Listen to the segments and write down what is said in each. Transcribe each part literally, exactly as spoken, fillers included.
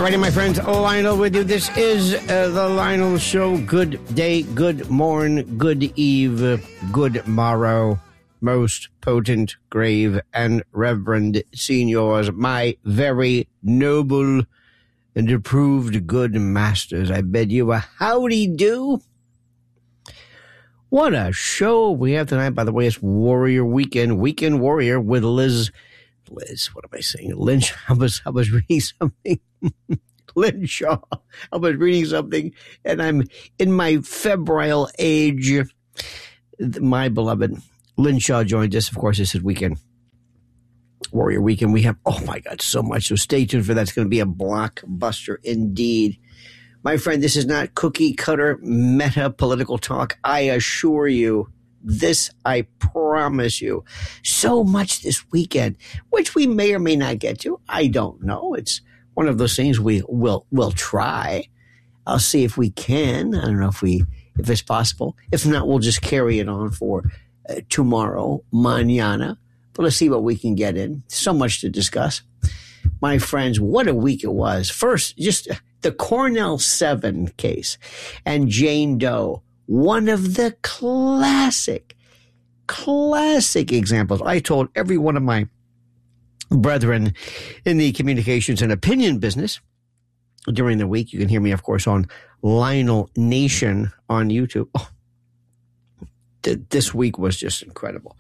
righty, my friends, Lionel with you. This is uh, the Lionel Show. Good day, good morn, good eve, good morrow, most potent, grave, and reverend seniors, my very noble and approved good masters. I bid you a howdy do. What a show we have tonight. By the way, it's Warrior Weekend, Weekend Warrior with Liz. Liz, what am I saying? Lynch. I was, I was reading something. Lynn Shaw. I was reading something, and I'm in my febrile age. My beloved Lynn Shaw joined us. Of course, this is Weekend Warrior Weekend. We have, oh my God, so much. So stay tuned for that. It's going to be a blockbuster indeed. My friend, this is not cookie cutter meta political talk. I assure you. This, I promise you. So much this weekend, which we may or may not get to. I don't know. It's one of those things we will will try. I'll see if we can. I don't know if we if it's possible. If not, we'll just carry it on for uh, tomorrow, mañana. But let's see what we can get in. So much to discuss. My friends, what a week it was. First, just the Cornell seven case and Jane Doe. One of the classic, classic examples. I told every one of my brethren in the communications and opinion business during the week. You can hear me, of course, on Lionel Nation on YouTube. Oh, th- this week was just incredible.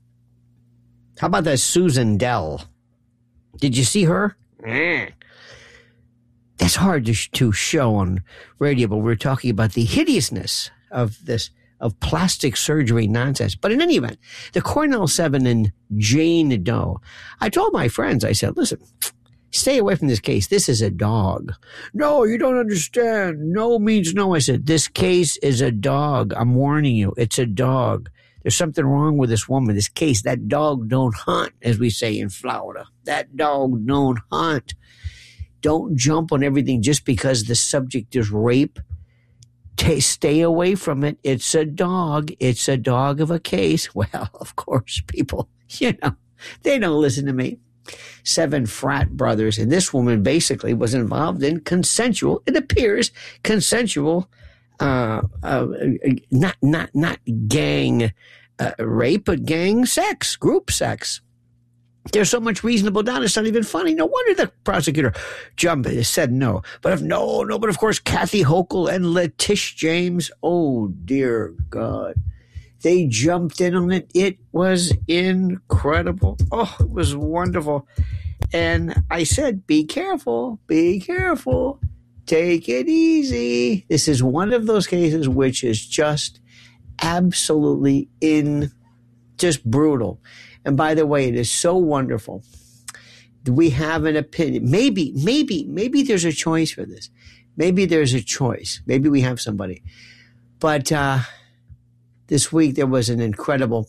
How about that Susan Dell? Did you see her? Mm. That's hard to, sh- to show on radio, but we're talking about the hideousness of this, of plastic surgery nonsense. But in any event, the Cornell seven and Jane Doe, I told my friends, I said, listen, stay away from this case. This is a dog. No, you don't understand. No means no. I said, this case is a dog. I'm warning you. It's a dog. There's something wrong with this woman, this case. That dog don't hunt, as we say in Florida. That dog don't hunt. Don't jump on everything just because the subject is rape. T- stay away from it. It's a dog. It's a dog of a case. Well, of course, people, you know, they don't listen to me. Seven frat brothers. And this woman basically was involved in consensual, it appears, consensual, uh, uh, not, not, not gang uh, rape, but gang sex, group sex. There's so much reasonable doubt. It's not even funny. No wonder the prosecutor jumped said no. But if no, no, but of course, Kathy Hochul and Letitia James, oh, dear God. They jumped in on it. It was incredible. Oh, it was wonderful. And I said, be careful, be careful. Take it easy. This is one of those cases which is just absolutely in, just brutal. And by the way, it is so wonderful. We have an opinion. Maybe, maybe, maybe there's a choice for this. Maybe there's a choice. Maybe we have somebody. But uh, this week there was an incredible,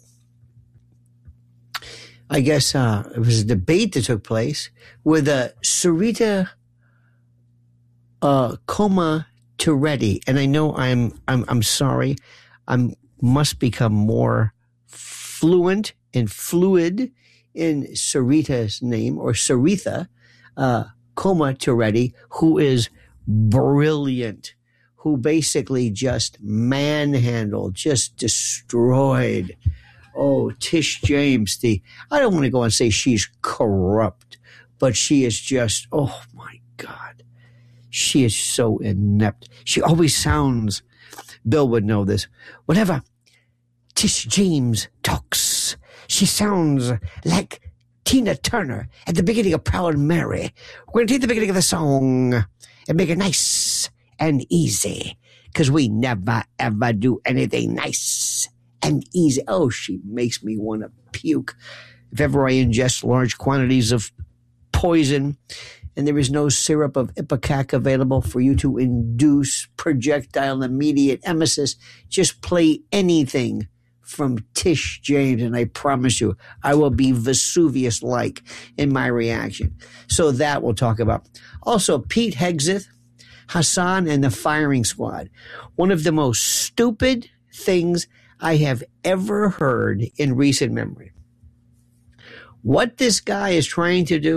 I guess uh, it was a debate that took place with uh, Sarita uh, Coma Toretti. And I know I'm, I'm, I'm sorry. I must become more fluent and fluid in Sarita's name, or Saritha uh, Coma Toretti, who is brilliant, who basically just manhandled, just destroyed. Oh, Tish James, the I don't want to go and say she's corrupt, but she is just, oh my God, she is so inept. She always sounds, Bill would know this, whenever Tish James talks, she sounds like Tina Turner at the beginning of Proud Mary. We're going to take the beginning of the song and make it nice and easy, because we never, ever do anything nice and easy. Oh, she makes me want to puke. If ever I ingest large quantities of poison and there is no syrup of Ipecac available for you to induce projectile immediate emesis, just play anything from Tish James, and I promise you, I will be Vesuvius-like in my reaction. So that we'll talk about. Also, Pete Hegseth, Hassan, and the firing squad. One of the most stupid things I have ever heard in recent memory. What this guy is trying to do,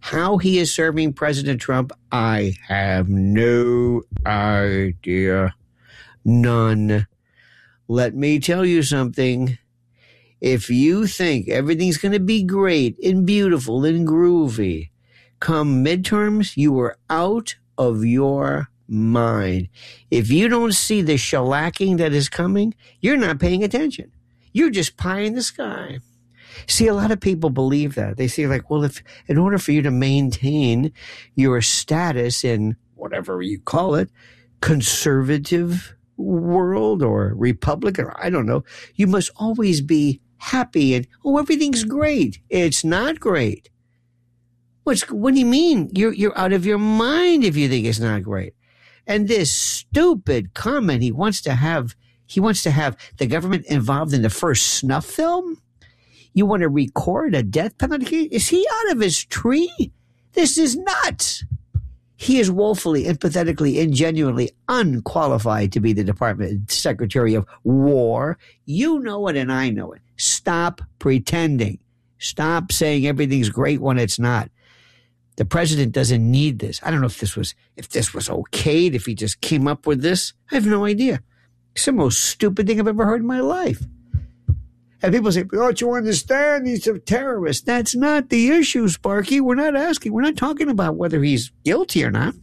How he is serving President Trump, I have no idea. None. Let me tell you something. If you think everything's going to be great and beautiful and groovy, come midterms, you are out of your mind. If you don't see the shellacking that is coming, you're not paying attention. You're just pie in the sky. See, a lot of people believe that. They say, like, well, if in order for you to maintain your status in whatever you call it, conservative world or Republican, or I don't know, you must always be happy and, oh, everything's great. It's not great. What's, what do you mean? You're, you're out of your mind if you think it's not great. And this stupid comment he wants to have, he wants to have the government involved in the first snuff film? You want to record a death penalty? Is he out of his tree? This is nuts. He is woefully and pathetically and genuinely unqualified to be the Department Secretary of War. You know it and I know it. Stop pretending. Stop saying everything's great when it's not. The president doesn't need this. I don't know if this was if this was okayed, if he just came up with this. I have no idea. It's the most stupid thing I've ever heard in my life. And people say, don't you understand? He's a terrorist. That's not the issue, Sparky. We're not asking. We're not talking about whether he's guilty or not.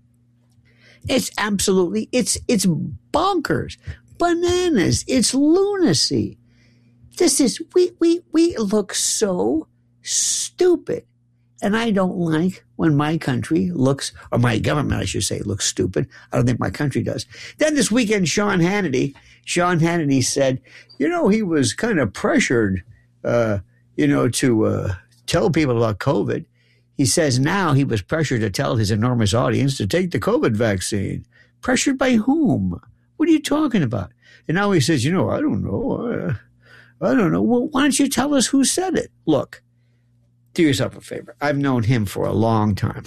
It's absolutely, it's it's bonkers, bananas. It's lunacy. This is, we, we, we look so stupid. And I don't like when my country looks, or my government, I should say, looks stupid. I don't think my country does. Then this weekend, Sean Hannity, Sean Hannity said, you know, he was kind of pressured, uh, you know, to uh, tell people about COVID. He says now he was pressured to tell his enormous audience to take the COVID vaccine. Pressured by whom? What are you talking about? And now he says, you know, I don't know. Uh, I don't know. Well, why don't you tell us who said it? Look. Do yourself a favor. I've known him for a long time.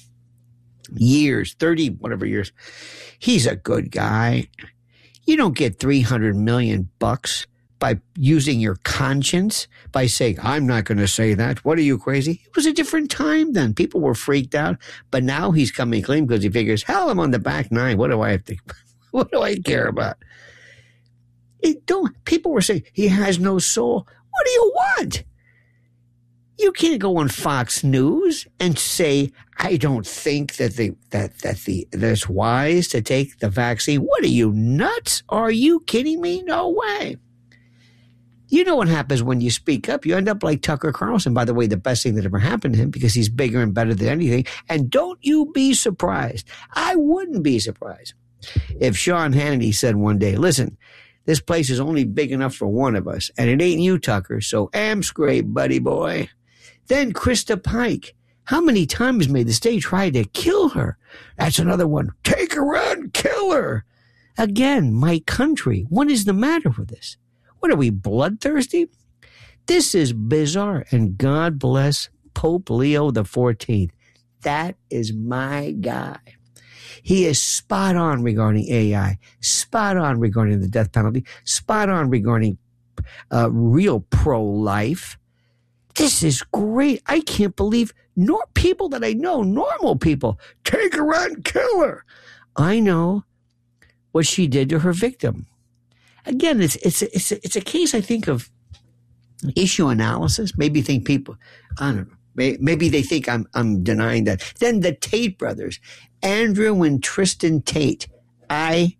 Years, thirty, whatever years. He's a good guy. You don't get three hundred million bucks by using your conscience, by saying, I'm not going to say that. What are you, crazy? It was a different time then. People were freaked out. But now he's coming clean because he figures, hell, I'm on the back nine. What do I have to, what do I care about? It don't, people were saying, he has no soul. What do you want? You can't go on Fox News and say, I don't think that the that that the that it's wise to take the vaccine. What are you, nuts? Are you kidding me? No way. You know what happens when you speak up? You end up like Tucker Carlson, by the way, the best thing that ever happened to him because he's bigger and better than anything. And don't you be surprised. I wouldn't be surprised if Sean Hannity said one day, listen, this place is only big enough for one of us, and it ain't you, Tucker, so am scrape, buddy boy. Then Krista Pike. How many times may the state try to kill her? That's another one. Take her out, kill her. Again, my country. What is the matter with this? What are we, bloodthirsty? This is bizarre. And God bless Pope Leo the fourteenth. That is my guy. He is spot on regarding A I, spot on regarding the death penalty, spot on regarding uh, real pro-life. This is great. I can't believe nor people that I know, normal people, take her out and kill her. I know what she did to her victim. Again, it's it's it's a, it's a case, I think, of issue analysis. Maybe think people, I don't know. Maybe they think I'm I'm denying that. Then the Tate brothers, Andrew and Tristan Tate. I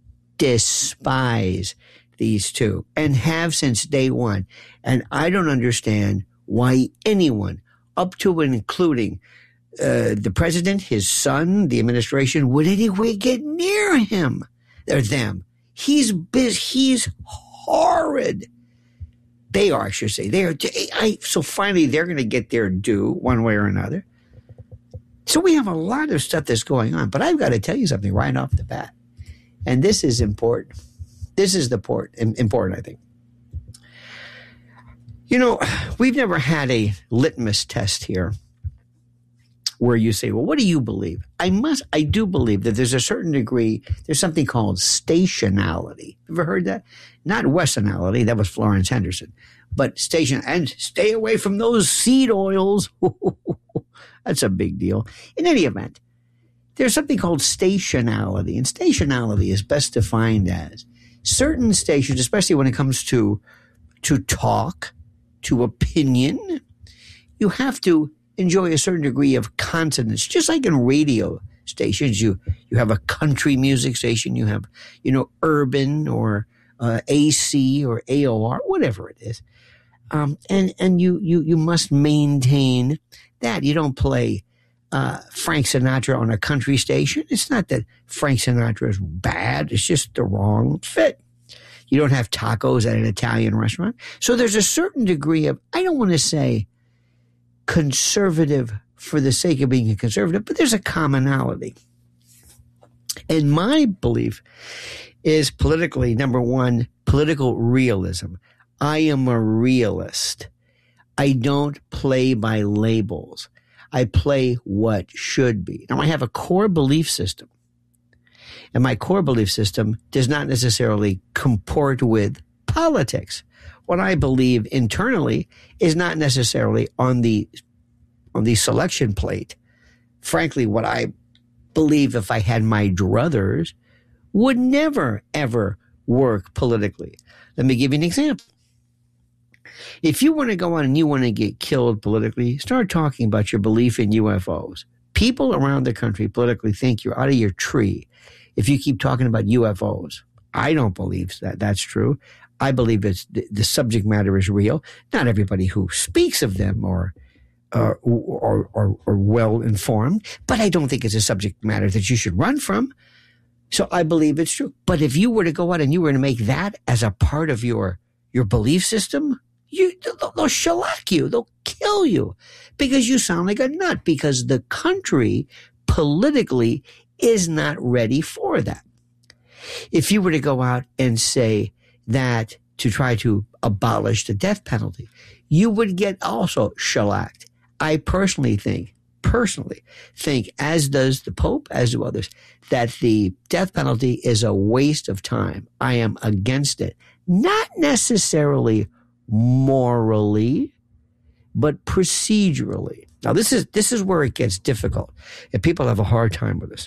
despise these two and have since day one. And I don't understand why anyone, up to and including uh, the president, his son, the administration, would anyway get near him or them. He's biz, he's horrid. They are, I should say. They are. I, so finally, they're going to get their due one way or another. So we have a lot of stuff that's going on. But I've got to tell you something right off the bat. And this is important. This is the port, important, I think. You know, we've never had a litmus test here where you say, well, what do you believe? I must, I do believe that there's a certain degree, there's something called stationality. Ever heard that? Not Westernality, that was Florence Henderson, but station, and stay away from those seed oils. That's a big deal. In any event, there's something called stationality, and stationality is best defined as certain stations, especially when it comes to, to talk, to opinion, you have to enjoy a certain degree of consonance, just like in radio stations. You you have a country music station, you have, you know, urban or uh, A C or A O R, whatever it is, um, and and you you you must maintain that. You don't play uh, Frank Sinatra on a country station. It's not that Frank Sinatra is bad; it's just the wrong fit. You don't have tacos at an Italian restaurant. So there's a certain degree of, I don't want to say conservative for the sake of being a conservative, but there's a commonality. And my belief is politically, number one, political realism. I am a realist. I don't play by labels. I play what should be. Now, I have a core belief system. And my core belief system does not necessarily comport with politics. What I believe internally is not necessarily on the on the selection plate. Frankly, what I believe, if I had my druthers, would never, ever work politically. Let me give you an example. If you want to go on and you want to get killed politically, start talking about your belief in U F Os. People around the country politically think you're out of your tree if you keep talking about U F Os. I don't believe that that's true. I believe it's the, the subject matter is real. Not everybody who speaks of them are uh, or, or, or well informed, but I don't think it's a subject matter that you should run from. So I believe it's true. But if you were to go out and you were to make that as a part of your your belief system, you they'll, they'll shellac you, they'll kill you, because you sound like a nut. Because the country politically is not ready for that. If you were to go out and say that to try to abolish the death penalty, you would get also shellacked. I personally think, personally think, as does the Pope, as do others, that the death penalty is a waste of time. I am against it. Not necessarily morally, but procedurally. Now, this is, this is where it gets difficult, and people have a hard time with this.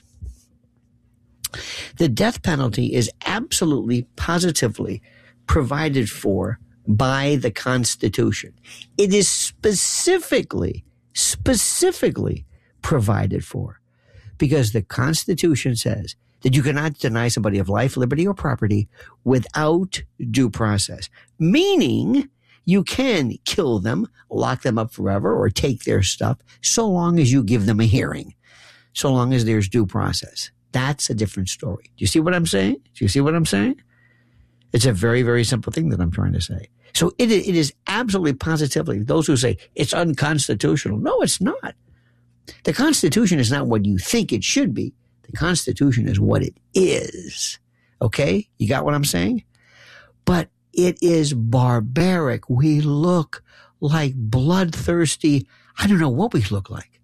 The death penalty is absolutely, positively provided for by the Constitution. It is specifically, specifically provided for because the Constitution says that you cannot deny somebody of life, liberty, or property without due process, meaning you can kill them, lock them up forever, or take their stuff so long as you give them a hearing, so long as there's due process. That's a different story. Do you see what I'm saying? Do you see what I'm saying? It's a very, very simple thing that I'm trying to say. So it, it is absolutely positively, those who say it's unconstitutional. No, it's not. The Constitution is not what you think it should be. The Constitution is what it is. Okay? You got what I'm saying? But it is barbaric. We look like bloodthirsty. I don't know what we look like.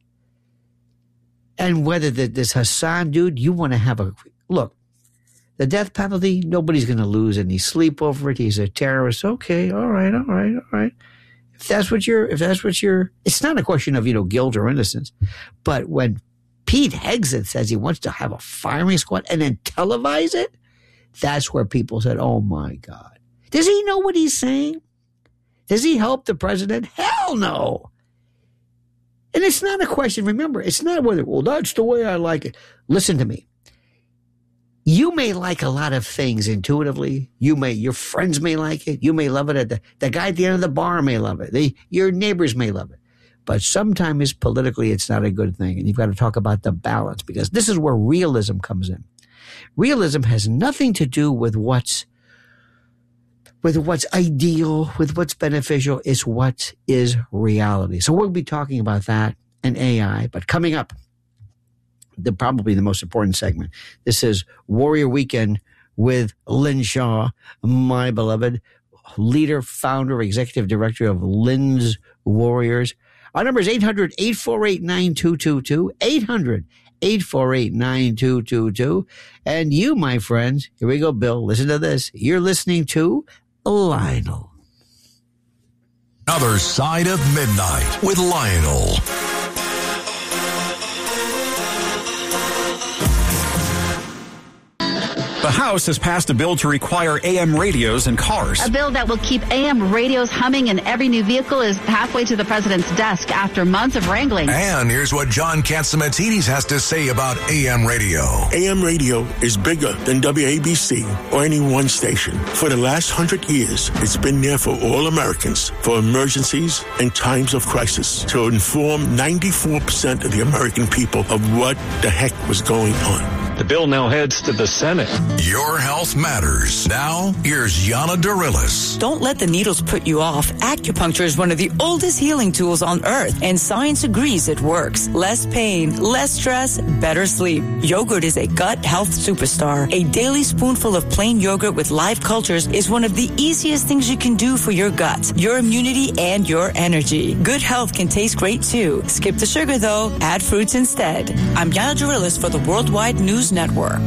And whether the, this Hassan dude, you want to have a look, the death penalty, nobody's going to lose any sleep over it. He's a terrorist. Okay. All right. All right. All right. If that's what you're, if that's what you're, it's not a question of, you know, guilt or innocence. But when Pete Hegseth says he wants to have a firing squad and then televise it, that's where people said, oh my God. Does he know what he's saying? Does he help the president? Hell no. And it's not a question. Remember, it's not whether, well, that's the way I like it. Listen to me. You may like a lot of things intuitively. You may, your friends may like it. You may love it. The, the guy at the end of the bar may love it. The, your neighbors may love it. But sometimes politically, it's not a good thing. And you've got to talk about the balance, because this is where realism comes in. Realism has nothing to do with what's with what's ideal, with what's beneficial. It's what is reality. So we'll be talking about that and A I. But coming up, the probably the most important segment. This is Warrior Weekend with Lynn Shaw, my beloved leader, founder, executive director of Lynn's Warriors. Our number is eight hundred, eight four eight, nine two two two, eight hundred, eight four eight, nine two two two. And you, my friends, here we go, Bill, listen to this. You're listening to Lionel. Other Side of Midnight with Lionel. The House has passed a bill to require A M radios in cars. A bill that will keep A M radios humming in every new vehicle is halfway to the president's desk after months of wrangling. And here's what John Catsimatidis has to say about A M radio. A M radio is bigger than W A B C or any one station. For the last hundred years, it's been there for all Americans, for emergencies and times of crisis, to inform ninety-four percent of the American people of what the heck was going on. The bill now heads to the Senate. Your health matters. Now, here's Yana Dorilis. Don't let the needles put you off. Acupuncture is one of the oldest healing tools on earth, and science agrees it works. Less pain, less stress, better sleep. Yogurt is a gut health superstar. A daily spoonful of plain yogurt with live cultures is one of the easiest things you can do for your gut, your immunity, and your energy. Good health can taste great, too. Skip the sugar, though. Add fruits instead. I'm Yana Dorilis for the Worldwide News Network.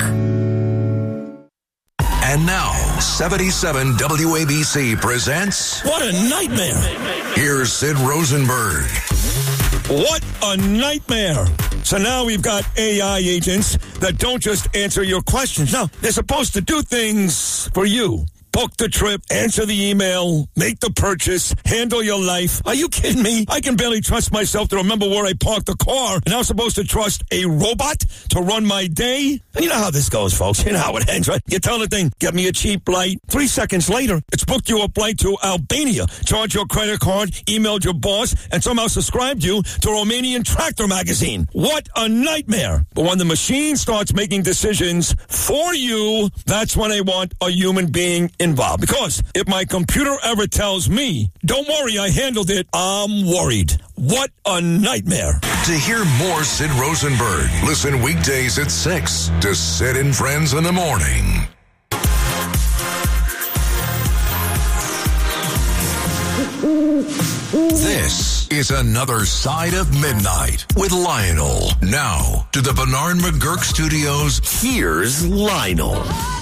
And now, seventy-seven W A B C presents... What a nightmare! Here's Sid Rosenberg. What a nightmare! So now we've got A I agents that don't just answer your questions. No, they're supposed to do things for you. Book the trip, answer the email, make the purchase, handle your life. Are you kidding me? I can barely trust myself to remember where I parked the car, and I'm supposed to trust a robot to run my day? And you know how this goes, folks. You know how it ends, right? You tell the thing, get me a cheap flight. Three seconds later, it's booked you a flight to Albania, charged your credit card, emailed your boss, and somehow subscribed you to Romanian Tractor magazine. What a nightmare. But when the machine starts making decisions for you, that's when I want a human being involved. Because if my computer ever tells me, don't worry, I handled it, I'm worried. What a nightmare. To hear more Sid Rosenberg, listen weekdays at six to Sid and Friends in the Morning. This is Another Side of Midnight with Lionel. Now, to the Bernard McGurk Studios, here's Lionel.